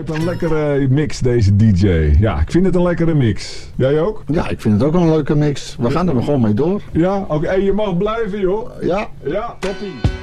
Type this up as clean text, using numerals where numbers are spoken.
het een lekkere mix, deze DJ. Ja, ik vind het een lekkere mix. Jij ook? Ja, ik vind het ook een leuke mix. We gaan er gewoon mee door. Ja, oké. Hey, je mag blijven, joh. Ja. Ja, toppie.